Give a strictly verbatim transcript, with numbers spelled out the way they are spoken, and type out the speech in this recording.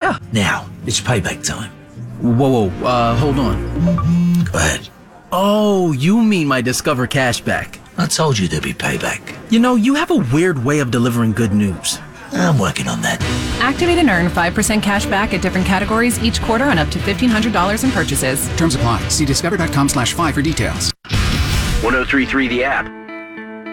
Yeah. Now, it's payback time. Whoa, whoa, uh, hold on. Go ahead. Oh, you mean my Discover cashback. I told you there'd be payback. You know, you have a weird way of delivering good news. I'm working on that. Activate and earn five percent cash back at different categories each quarter on up to fifteen hundred dollars in purchases. Terms apply. See discover dot com slash five for details. ten thirty-three The App.